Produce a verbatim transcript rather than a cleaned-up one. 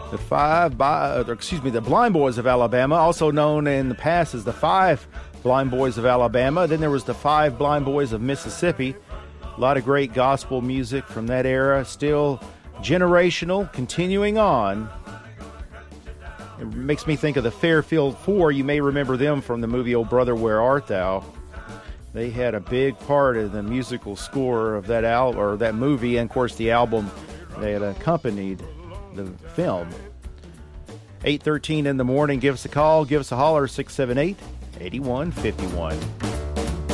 The five, by, or excuse me, the Blind Boys of Alabama, also known in the past as the Five Blind Boys of Alabama. Then there was the Five Blind Boys of Mississippi. A lot of great gospel music from that era, still generational, continuing on. It makes me think of the Fairfield Four. You may remember them from the movie Oh Brother, Where Art Thou? They had a big part of the musical score of that al- or that movie, and of course the album that accompanied the film. eight thirteen in the morning. Give us a call. Give us a holler. six seven eight, eight one five one.